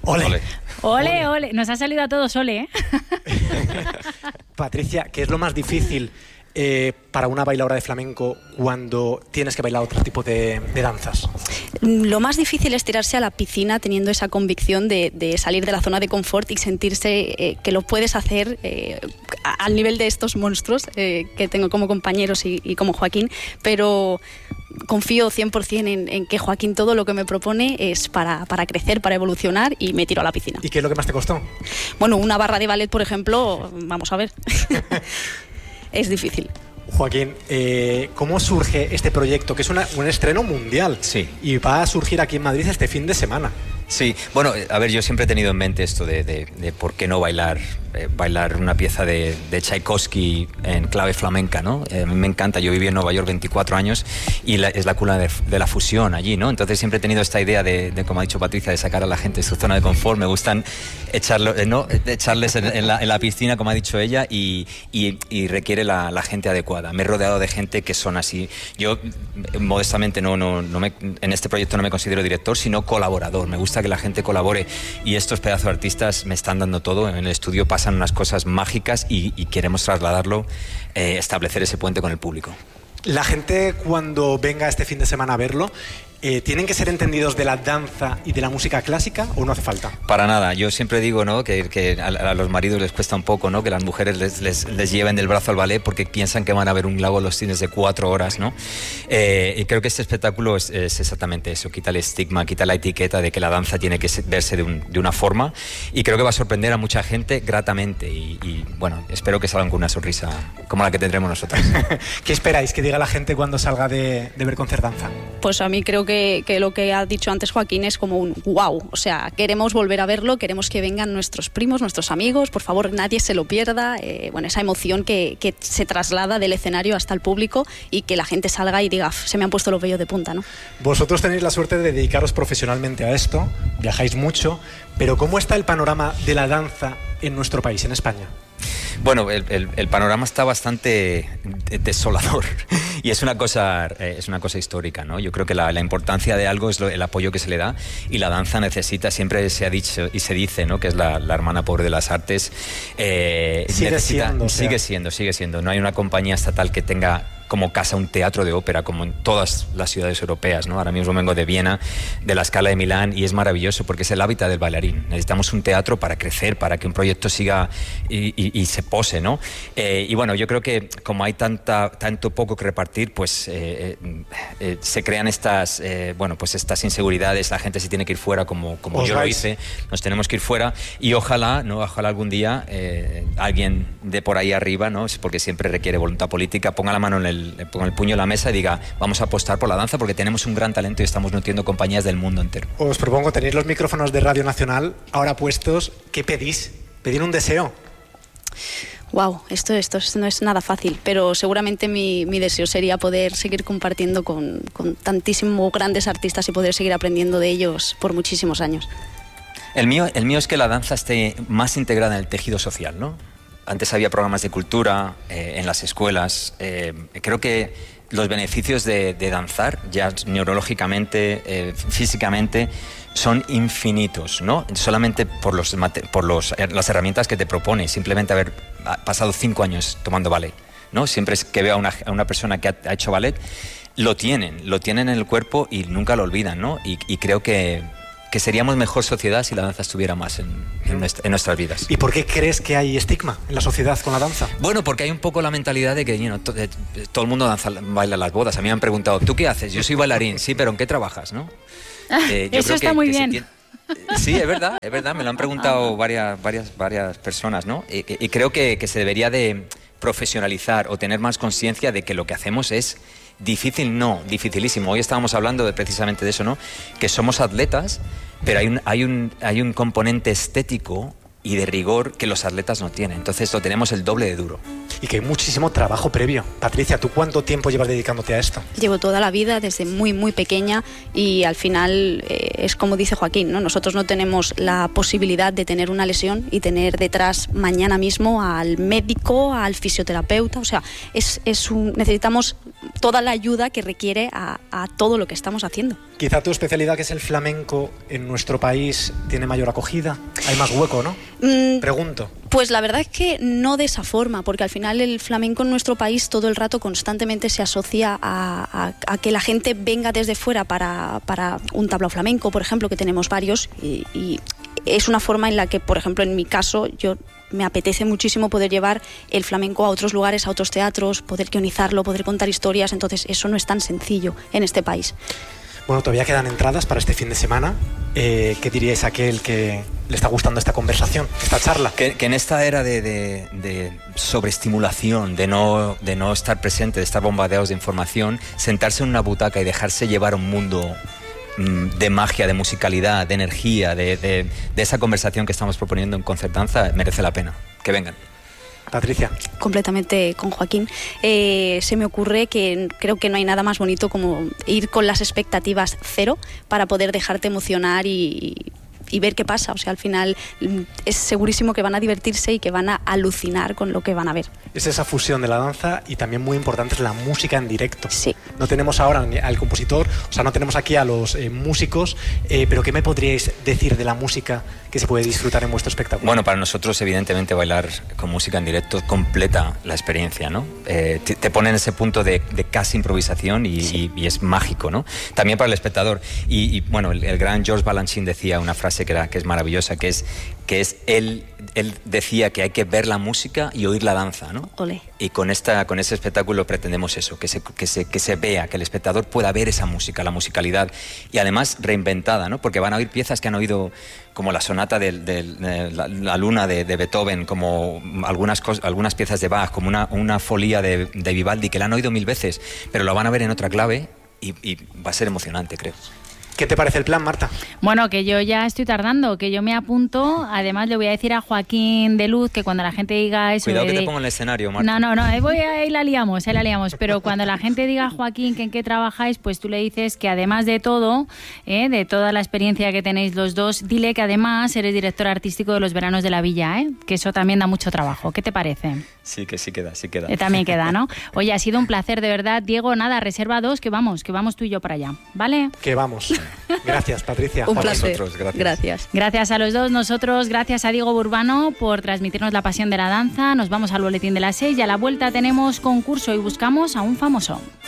Ole. Ole. Ole, ole. Nos ha salido a todos ole, ¿eh? Patricia, ¿qué es lo más difícil para una bailadora de flamenco cuando tienes que bailar otro tipo de danzas? Lo más difícil es tirarse a la piscina teniendo esa convicción de salir de la zona de confort y sentirse que lo puedes hacer al nivel de estos monstruos que tengo como compañeros y como Joaquín, pero confío 100% en que Joaquín todo lo que me propone es para crecer, para evolucionar, y me tiro a la piscina. ¿Y qué es lo que más te costó? Bueno, una barra de ballet, por ejemplo, vamos a ver. Es difícil. Joaquín, ¿cómo surge este proyecto? Que es un estreno mundial. Sí. Y va a surgir aquí en Madrid este fin de semana. Sí, bueno, a ver, yo siempre he tenido en mente esto de por qué no bailar una pieza de Tchaikovsky en clave flamenca, ¿no? A mí me encanta, yo viví en Nueva York 24 años y es la cuna de la fusión allí, ¿no? Entonces siempre he tenido esta idea de, como ha dicho Patricia, de sacar a la gente de su zona de confort. Me gustan echarles en la piscina, como ha dicho ella, y requiere la gente adecuada. Me he rodeado de gente que son así. Yo, modestamente, en este proyecto no me considero director, sino colaborador. Me gusta que la gente colabore, y estos pedazos de artistas me están dando todo. En el estudio pasan unas cosas mágicas y queremos trasladarlo, establecer ese puente con el público. La gente, cuando venga este fin de semana a verlo, ¿tienen que ser entendidos de la danza y de la música clásica o no hace falta? Para nada. Yo siempre digo, ¿no?, que a los maridos les cuesta un poco, ¿no?, que las mujeres les lleven del brazo al ballet porque piensan que van a ver un lago en los cines de 4 horas, ¿no? Y creo que este espectáculo es exactamente eso. Quita el estigma, quita la etiqueta de que la danza tiene que verse de una forma, y creo que va a sorprender a mucha gente gratamente, y bueno, espero que salgan con una sonrisa como la que tendremos nosotros. ¿Qué esperáis que diga la gente cuando salga de ver Concertdanza? Pues a mí creo que lo que ha dicho antes Joaquín es como un wow. O sea, queremos volver a verlo, queremos que vengan nuestros primos, nuestros amigos, por favor, nadie se lo pierda. Bueno, esa emoción que se traslada del escenario hasta el público, y que la gente salga y diga, se me han puesto los vellos de punta, ¿no? Vosotros tenéis la suerte de dedicaros profesionalmente a esto, viajáis mucho, pero ¿cómo está el panorama de la danza en nuestro país, en España? Bueno, el panorama está bastante desolador, y es una cosa histórica, ¿no? Yo creo que la importancia de algo es el apoyo que se le da, y la danza necesita, siempre se ha dicho y se dice, ¿no?, que es la hermana pobre de las artes. Sigue siendo. No hay una compañía estatal que tenga como casa un teatro de ópera como en todas las ciudades europeas, ¿no? Ahora mismo vengo de Viena, de la Scala de Milán, y es maravilloso porque es el hábitat del bailarín. Necesitamos un teatro para crecer, para que un proyecto siga y se pose, ¿no? Y bueno, yo creo que como hay tanto poco que repartir, pues se crean estas inseguridades. La gente se tiene que ir fuera, como yo lo hice. Nos tenemos que ir fuera, y ojalá algún día alguien de por ahí arriba, ¿no?, porque siempre requiere voluntad política, ponga la mano ponga el puño en la mesa y diga, vamos a apostar por la danza porque tenemos un gran talento y estamos nutriendo compañías del mundo entero. Os propongo, tenéis los micrófonos de Radio Nacional ahora puestos. ¿Qué pedís? ¿Pedir un deseo? Wow, esto no es nada fácil, pero seguramente mi deseo sería poder seguir compartiendo con tantísimos grandes artistas y poder seguir aprendiendo de ellos por muchísimos años. El mío es que la danza esté más integrada en el tejido social, ¿no? Antes había programas de cultura en las escuelas. Creo que los beneficios de danzar, ya neurológicamente, físicamente, son infinitos, ¿no? Solamente por las herramientas que te propone, simplemente haber pasado 5 años tomando ballet, ¿no? Siempre que veo a una persona que ha hecho ballet, lo tienen en el cuerpo y nunca lo olvidan, ¿no? Y creo que seríamos mejor sociedad si la danza estuviera más en nuestras vidas. ¿Y por qué crees que hay estigma en la sociedad con la danza? Bueno, porque hay un poco la mentalidad de que todo el mundo baila las bodas. A mí me han preguntado, ¿tú qué haces? Yo soy bailarín. Sí, pero ¿en qué trabajas, no? Eso está muy bien. Sí, es verdad, me lo han preguntado varias personas, ¿no? Y creo que se debería de profesionalizar o tener más conciencia de que lo que hacemos es difícil, no, dificilísimo. Hoy estábamos hablando precisamente de eso, ¿no? Que somos atletas, pero hay un componente estético y de rigor que los atletas no tienen. Entonces lo tenemos el doble de duro. Y que hay muchísimo trabajo previo. Patricia, ¿tú cuánto tiempo llevas dedicándote a esto? Llevo toda la vida, desde muy, muy pequeña, y al final es como dice Joaquín, ¿no? Nosotros no tenemos la posibilidad de tener una lesión y tener detrás mañana mismo al médico, al fisioterapeuta. O sea, necesitamos toda la ayuda que requiere a todo lo que estamos haciendo. Quizá tu especialidad, que es el flamenco, en nuestro país tiene mayor acogida. Hay más hueco, ¿no? Pregunto. Pues la verdad es que no de esa forma, porque al final el flamenco en nuestro país todo el rato constantemente se asocia a que la gente venga desde fuera para un tablao flamenco, por ejemplo, que tenemos varios, y es una forma en la que, por ejemplo, en mi caso, me apetece muchísimo poder llevar el flamenco a otros lugares, a otros teatros, poder guionizarlo, poder contar historias. Entonces eso no es tan sencillo en este país. Bueno, todavía quedan entradas para este fin de semana. ¿Qué diríais a aquel que le está gustando esta conversación, esta charla? Que en esta era de sobreestimulación, de no estar presente, de estar bombardeados de información, sentarse en una butaca y dejarse llevar a un mundo de magia, de musicalidad, de energía, de esa conversación que estamos proponiendo en Concertdanza, merece la pena. Que vengan. Patricia. Completamente con Joaquín. Se me ocurre que creo que no hay nada más bonito como ir con las expectativas cero para poder dejarte emocionar y ver qué pasa. O sea, al final es segurísimo que van a divertirse y que van a alucinar con lo que van a ver. Es esa fusión de la danza y también muy importante es la música en directo. Sí. No tenemos ahora al compositor, o sea, no tenemos aquí a los músicos, pero ¿qué me podríais decir de la música que se puede disfrutar en vuestro espectáculo? Bueno, para nosotros, evidentemente, bailar con música en directo completa la experiencia, ¿no? Te pone en ese punto de casi improvisación y es mágico, ¿no? También para el espectador. Y bueno, el gran Georges Balanchine decía una frase que es maravillosa, que es él decía que hay que ver la música y oír la danza, ¿no? Olé. Y con ese espectáculo pretendemos eso, que se vea, que el espectador pueda ver esa música, la musicalidad, y además reinventada, ¿no? Porque van a oír piezas que han oído, como la sonata de la luna de Beethoven, como algunas piezas de Bach, como una folía de Vivaldi, que la han oído 1000 veces, pero lo van a ver en otra clave y va a ser emocionante, creo. ¿Qué te parece el plan, Marta? Bueno, que yo ya estoy tardando, que yo me apunto. Además, le voy a decir a Joaquín de Luz que cuando la gente diga eso... Cuidado que te pongo en el escenario, Marta. No, ahí la liamos. Pero cuando la gente diga, Joaquín, que en qué trabajáis, pues tú le dices que además de todo, de toda la experiencia que tenéis los dos, dile que además eres director artístico de los Veranos de la Villa, que eso también da mucho trabajo. ¿Qué te parece? Sí, que sí queda. También queda, ¿no? Oye, ha sido un placer, de verdad. Diego, nada, reserva 2, que vamos tú y yo para allá, ¿vale? Que vamos. Gracias, Patricia. Un placer. Gracias. Gracias a los dos. Nosotros, gracias a Diego Burbano por transmitirnos la pasión de la danza. Nos vamos al boletín de las 6 y a la vuelta tenemos concurso y buscamos a un famoso.